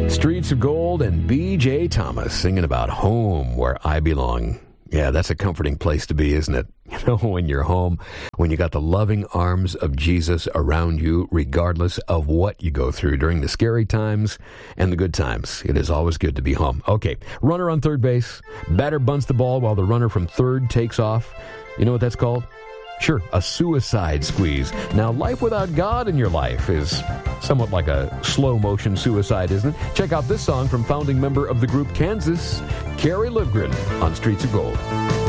Streets of Gold and B.J. Thomas singing about home where I belong. Yeah, that's a comforting place to be, isn't it? You know, when you're home, when you got the loving arms of Jesus around you, regardless of what you go through during the scary times and the good times. It is always good to be home. Okay, runner on third base. Batter bunts the ball while the runner from third takes off. You know what that's called? Sure, a suicide squeeze. Now, life without God in your life is somewhat like a slow-motion suicide, isn't it? Check out this song from founding member of the group Kansas, Carrie Livgren, on Streets of Gold.